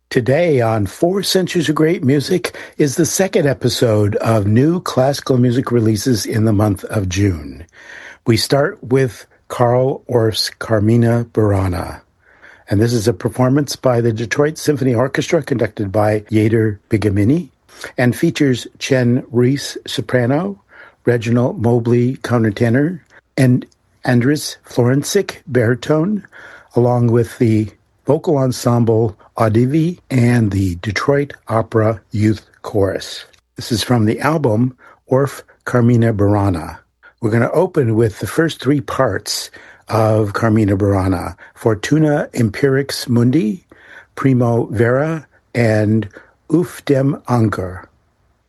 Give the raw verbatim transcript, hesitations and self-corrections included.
Today on Four Centuries of Great Music is the second episode of new classical music releases in the month of June. We start with Carl Orff's Carmina Burana. And this is a performance by the Detroit Symphony Orchestra conducted by Yehder Bigamini and features Chen Reese soprano, Reginald Mobley countertenor, and Andris Florencic baritone, along with the vocal ensemble Audivi and the Detroit Opera Youth Chorus. This is from the album Orff Carmina Burana. We're going to open with the first three parts of Carmina Burana: Fortuna Empirix Mundi, Primo Vera, and Auf dem Anker.